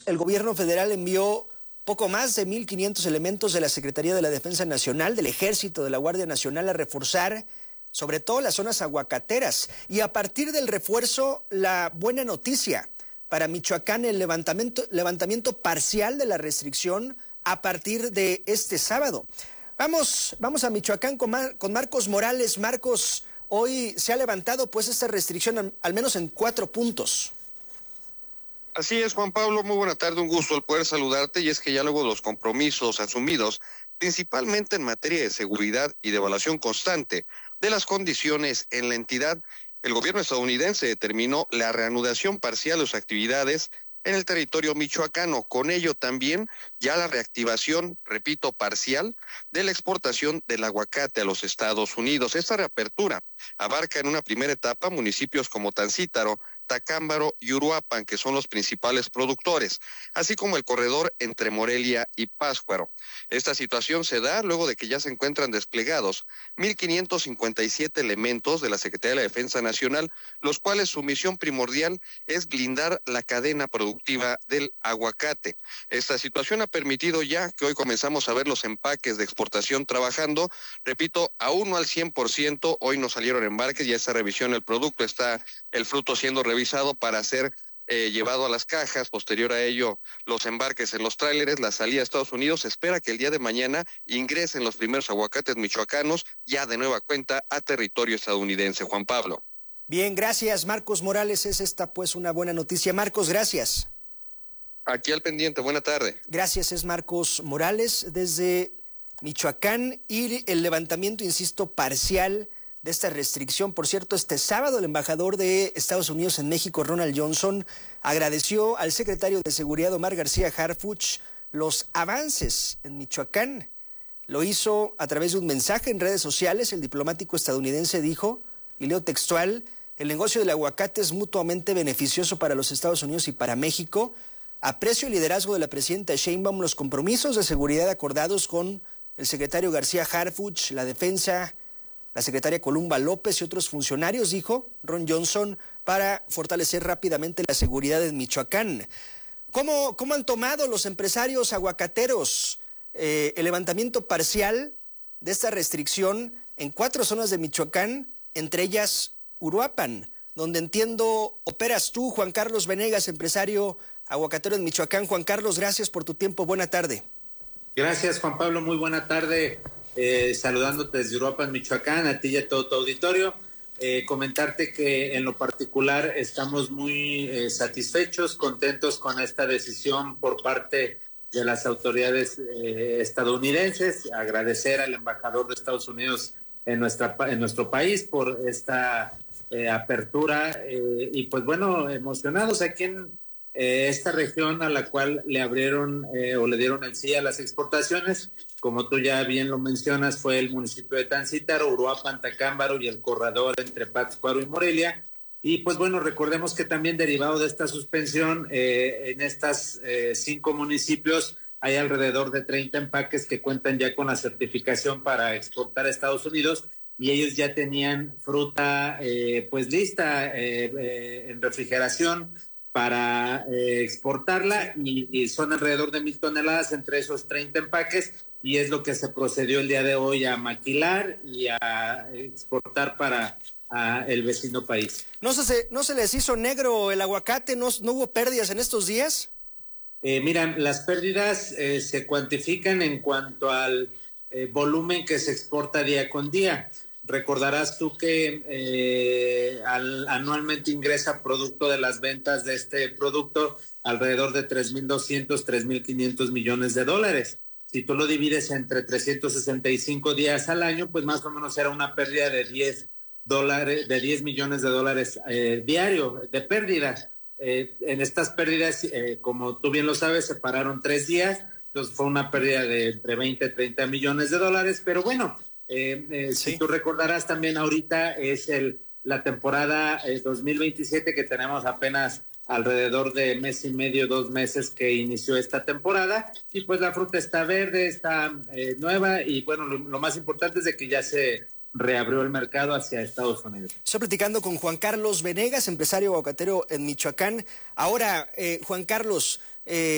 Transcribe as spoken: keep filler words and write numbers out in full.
el gobierno federal envió poco más de mil quinientos elementos de la Secretaría de la Defensa Nacional, del Ejército, de la Guardia Nacional a reforzar sobre todo las zonas aguacateras. Y a partir del refuerzo, la buena noticia para Michoacán, el levantamiento, levantamiento parcial de la restricción a partir de este sábado. Vamos, vamos a Michoacán con, Mar, con Marcos Morales. Marcos, hoy se ha levantado pues esta restricción al, al menos en cuatro puntos. Así es, Juan Pablo, muy buena tarde, un gusto el poder saludarte, y es que ya luego de los compromisos asumidos, principalmente en materia de seguridad y de evaluación constante de las condiciones en la entidad, el gobierno estadounidense determinó la reanudación parcial de sus actividades en el territorio michoacano. Con ello también ya la reactivación, repito, parcial de la exportación del aguacate a los Estados Unidos. Esta reapertura abarca en una primera etapa municipios como Tancítaro, Tacámbaro y Uruapan, que son los principales productores, así como el corredor entre Morelia y Pátzcuaro. Esta situación se da luego de que ya se encuentran desplegados mil quinientos cincuenta y siete elementos de la Secretaría de la Defensa Nacional, los cuales su misión primordial es blindar la cadena productiva del aguacate. Esta situación ha permitido ya que hoy comenzamos a ver los empaques de exportación trabajando, repito, aún no al cien por ciento, hoy no salieron embarques, ya esta revisión del producto, está el fruto siendo revisado revisado para ser eh, llevado a las cajas, posterior a ello los embarques en los tráileres, la salida a Estados Unidos. Se espera que el día de mañana ingresen los primeros aguacates michoacanos ya de nueva cuenta a territorio estadounidense. Juan Pablo. Bien, gracias Marcos Morales, es esta pues una buena noticia. Marcos, gracias. Aquí al pendiente, buena tarde. Gracias, es Marcos Morales desde Michoacán, y el levantamiento, insisto, parcial de esta restricción. Por cierto, este sábado el embajador de Estados Unidos en México, Ronald Johnson, agradeció al secretario de Seguridad, Omar García Harfuch, los avances en Michoacán. Lo hizo a través de un mensaje en redes sociales. El diplomático estadounidense dijo, y leo textual: el negocio del aguacate es mutuamente beneficioso para los Estados Unidos y para México. Aprecio el liderazgo de la presidenta Sheinbaum, los compromisos de seguridad acordados con el secretario García Harfuch, la defensa, la secretaria Columba López y otros funcionarios, dijo Ron Johnson, para fortalecer rápidamente la seguridad en Michoacán. ¿Cómo, cómo han tomado los empresarios aguacateros eh, el levantamiento parcial de esta restricción en cuatro zonas de Michoacán, entre ellas Uruapan, donde entiendo operas tú, Juan Carlos Venegas, empresario aguacatero en Michoacán? Juan Carlos, gracias por tu tiempo, buena tarde. Gracias, Juan Pablo, muy buena tarde. Eh, saludándote desde Uruapan, Michoacán, a ti y a todo tu auditorio. Eh, comentarte que en lo particular estamos muy eh, satisfechos, contentos con esta decisión por parte de las autoridades eh, estadounidenses. Agradecer al embajador de Estados Unidos en, nuestra, en nuestro país por esta eh, apertura eh, y pues bueno, emocionados aquí en eh, esta región a la cual le abrieron eh, o le dieron el sí a las exportaciones. Como tú ya bien lo mencionas, fue el municipio de Tancítaro, Uruapan, Tacámbaro y el corredor entre Pátzcuaro y Morelia. Y pues bueno, recordemos que también derivado de esta suspensión, eh, en estas eh, cinco municipios hay alrededor de treinta empaques que cuentan ya con la certificación para exportar a Estados Unidos, y ellos ya tenían fruta eh, pues lista eh, eh, en refrigeración para eh, exportarla, y, y son alrededor de mil toneladas entre esos treinta empaques. Y es lo que se procedió el día de hoy a maquilar y a exportar para a el vecino país. ¿No se, ¿No se les hizo negro el aguacate? ¿No, no hubo pérdidas en estos días? Eh, mira, las pérdidas eh, se cuantifican en cuanto al eh, volumen que se exporta día con día. Recordarás tú que eh, al, anualmente ingresa producto de las ventas de este producto alrededor de tres mil doscientos, tres mil quinientos millones de dólares. Si tú lo divides entre trescientos sesenta y cinco días al año, pues más o menos era una pérdida de diez dólares, de diez millones de dólares eh, diario de pérdida. Eh, en estas pérdidas, eh, como tú bien lo sabes, se pararon tres días, entonces fue una pérdida de entre veinte y treinta millones de dólares, pero bueno, eh, eh, sí. Si tú recordarás también ahorita es el la temporada eh, dos mil veintisiete, que tenemos apenas alrededor de mes y medio, dos meses que inició esta temporada, y pues la fruta está verde, está eh, nueva, y bueno, lo, lo más importante es de que ya se reabrió el mercado hacia Estados Unidos. Estoy platicando con Juan Carlos Venegas, empresario aguacatero en Michoacán. Ahora, eh, Juan Carlos, eh,